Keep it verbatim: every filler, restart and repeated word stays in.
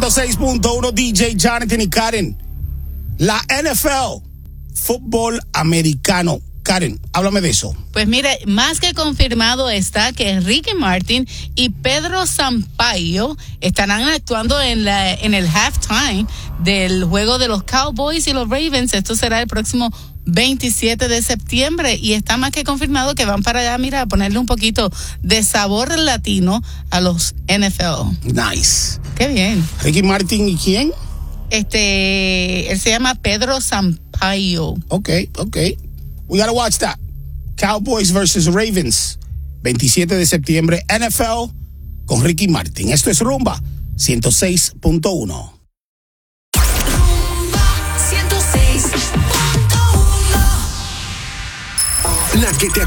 ciento seis punto uno D J Jonathan y Karen. La N F L, fútbol americano. Karen, háblame de eso. Pues mire, más que confirmado está que Ricky Martin y Pedro Sampaio estarán actuando en la en el halftime del juego de los Cowboys y los Ravens. Esto será el próximo veintisiete de septiembre y está más que confirmado que van para allá, mira, a ponerle un poquito de sabor latino a los N F L. Nice. Qué bien. Ricky Martin, ¿y quién? Este, él se llama Pedro Sampaio. Ok, ok. We gotta watch that. Cowboys versus Ravens, veintisiete de septiembre, N F L con Ricky Martin. Esto es Rumba ciento seis punto uno. La que te